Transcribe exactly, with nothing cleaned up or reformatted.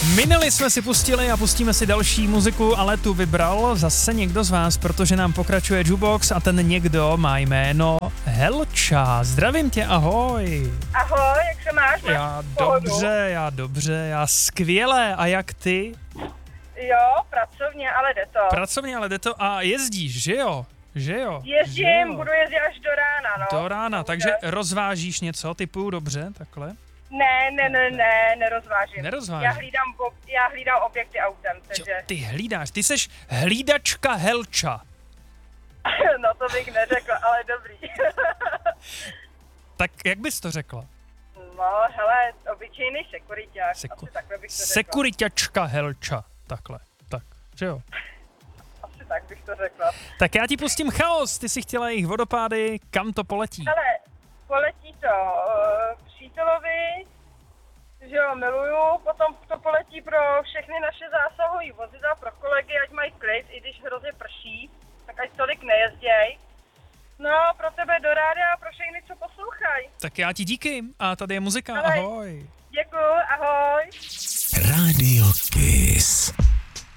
Minuli jsme si pustili a pustíme si další muziku, ale tu vybral zase někdo z vás, protože nám pokračuje Jukebox a ten někdo má jméno Helča. Zdravím tě, ahoj. Ahoj, jak se máš? Já Pohodu? dobře, já dobře, já skvěle. A jak ty? Jo, pracovně, ale jde to. Pracovně, ale jde to a jezdíš, že jo? Že jo? Jezdím, že jo? budu jezdit až do rána, no. Do rána, takže rozvážíš něco, typuju dobře, takhle? Ne, ne, ne, ne, nerozvážím. Nerozvážím. Já hlídám, ob, já hlídám objekty autem, takže... Jo, ty hlídáš, ty seš hlídačka Helča. No to bych neřekla, ale dobrý. Tak jak bys to řekla? No, hele, obyčejný sekuriťák, Seku- asi takhle bych to řekla. Sekuriťačka Helča, takhle, tak, že jo? Asi tak bych to řekla. Tak já ti pustím Chaos, ty si chtěla jejich vodopády, kam to poletí? Hele, poletí to uh, přítelovi, že jo, miluju, potom to poletí pro všechny naše zásahové vozidla, pro kolegy, ať mají klid, i když hrozně prší, tak ať tolik nejezděj. No, pro tebe do rádia a pro všechny, co poslouchají. Tak já ti díky a tady je muzika, Ahoj. ahoj. Děkuju, ahoj. Radio Kiss.